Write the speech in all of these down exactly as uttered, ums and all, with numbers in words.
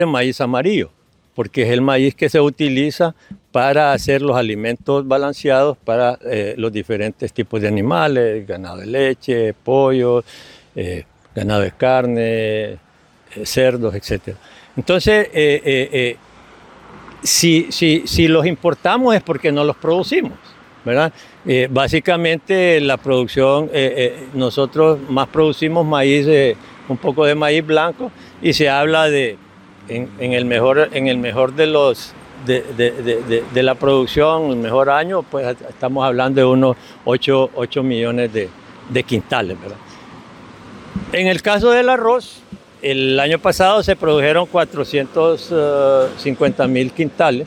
de maíz amarillo, porque es el maíz que se utiliza para hacer los alimentos balanceados para eh, los diferentes tipos de animales, ganado de leche, pollo, eh, ganado de carne, eh, cerdos, etcétera. Entonces, eh, eh, eh, si, si, si los importamos es porque no los producimos, ¿verdad? Eh, básicamente la producción, eh, eh, nosotros más producimos maíz, eh, un poco de maíz blanco, y se habla de, en, en, el, mejor, en el mejor de los... De, de, de, de la producción, el mejor año, pues estamos hablando de unos ocho millones de, de quintales, ¿verdad? En el caso del arroz, el año pasado se produjeron cuatrocientos cincuenta mil quintales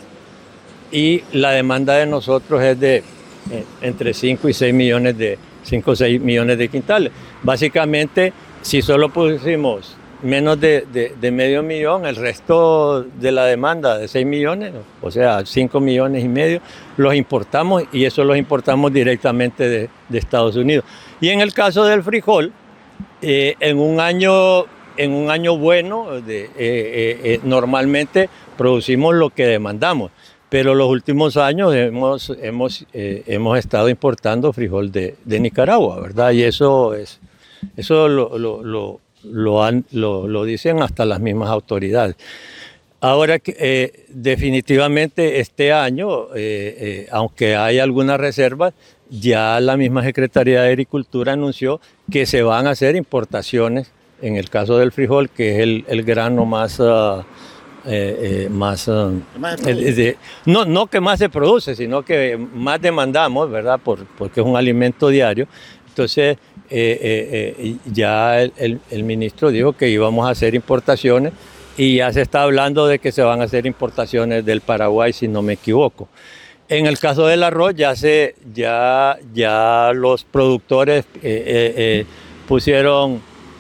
y la demanda de nosotros es de eh, entre cinco y seis millones de, cinco o seis millones de quintales. Básicamente, si solo pusimos menos de, de, de medio millón, el resto de la demanda de seis millones, o sea, cinco millones y medio, los importamos y eso los importamos directamente de, de Estados Unidos. Y en el caso del frijol, eh, en un año, en un año bueno, de, eh, eh, eh, normalmente producimos lo que demandamos, pero los últimos años hemos, hemos, eh, hemos estado importando frijol de, de Nicaragua, ¿verdad? Y eso, es, eso lo... lo, lo Lo, han, lo, lo dicen hasta las mismas autoridades. Ahora, eh, definitivamente este año, eh, eh, aunque hay algunas reservas, ya la misma Secretaría de Agricultura anunció que se van a hacer importaciones, en el caso del frijol, que es el, el grano más... Uh, eh, eh, más, uh, eh, de, no, no que más se produce, sino que más demandamos, ¿verdad? Por, porque es un alimento diario. Entonces, eh, eh, eh, ya el, el, el ministro dijo que íbamos a hacer importaciones y ya se está hablando de que se van a hacer importaciones del Paraguay, si no me equivoco. En el caso del arroz, ya, se, ya, ya los productores eh, eh, eh, pusieron,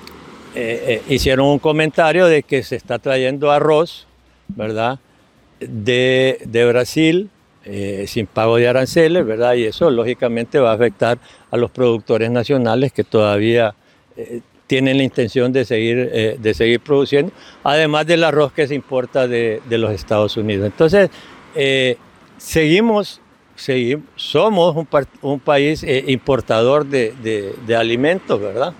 eh, eh, hicieron un comentario de que se está trayendo arroz, ¿verdad? De, de Brasil, Eh, sin pago de aranceles, ¿verdad? Y eso lógicamente va a afectar a los productores nacionales que todavía eh, tienen la intención de seguir, eh, de seguir produciendo, además del arroz que se importa de, de los Estados Unidos. Entonces, eh, seguimos, seguimos, somos un, un país eh, importador de, de, de alimentos, ¿verdad?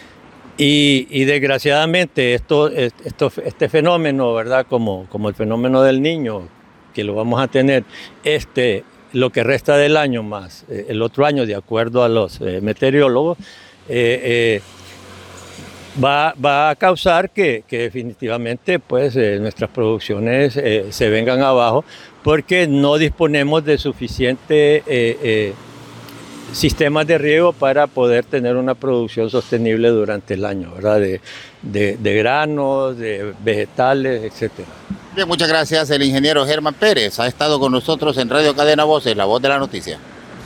Y, y desgraciadamente esto, esto, este fenómeno, ¿verdad? Como, como el fenómeno del Niño, que lo vamos a tener este, lo que resta del año más eh, el otro año, de acuerdo a los eh, meteorólogos, eh, eh, va, va a causar que, que definitivamente pues, eh, nuestras producciones eh, se vengan abajo, porque no disponemos de suficiente eh, eh, sistemas de riego para poder tener una producción sostenible durante el año, ¿verdad? De, de, de granos, de vegetales, etcétera. Bien, muchas gracias. El ingeniero Germán Pérez ha estado con nosotros en Radio Cadena Voces, la voz de la noticia.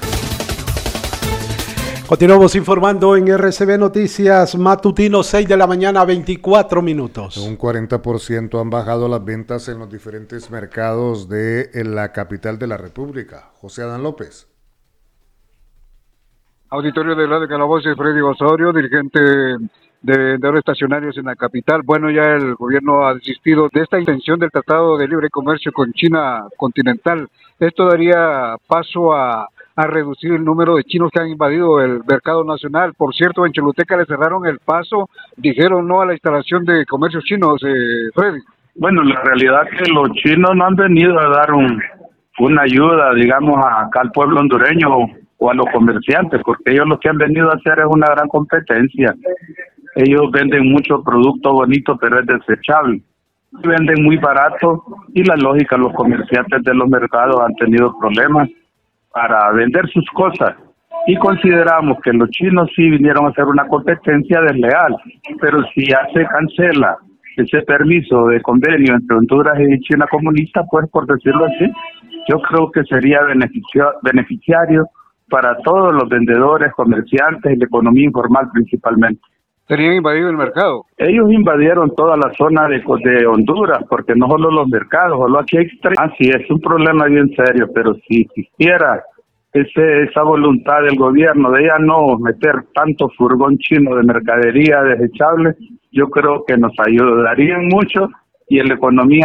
Continuamos informando en R C B Noticias Matutino, seis de la mañana, veinticuatro minutos. Un cuarenta por ciento han bajado las ventas en los diferentes mercados de la capital de la República. José Adán López. Auditorio de Radio Cadena Voces, Freddy Osorio, dirigente de vendedores estacionarios en la capital. Bueno, ya el gobierno ha desistido de esta intención del Tratado de Libre Comercio con China continental. Esto daría paso a, a reducir el número de chinos que han invadido el mercado nacional. Por cierto, en Choluteca le cerraron el paso, dijeron no a la instalación de comercios chinos, eh, Freddy. Bueno, la realidad es que los chinos no han venido a dar un, una ayuda, digamos, acá al pueblo hondureño o a los comerciantes, porque ellos lo que han venido a hacer es una gran competencia. Ellos venden mucho producto bonito, pero es desechable. Venden muy barato y la lógica, los comerciantes de los mercados han tenido problemas para vender sus cosas. Y consideramos que los chinos sí vinieron a hacer una competencia desleal, pero si ya se cancela ese permiso de convenio entre Honduras y China comunista, pues por decirlo así, yo creo que sería beneficio, beneficiario para todos los vendedores, comerciantes y la economía informal principalmente. ¿Serían invadido el mercado? Ellos invadieron toda la zona de, de Honduras, porque no solo los mercados, solo aquí hay tres. Ah, sí, es un problema bien serio, pero si existiera ese, esa voluntad del gobierno de ya no meter tanto furgón chino de mercadería desechable, yo creo que nos ayudarían mucho y en la economía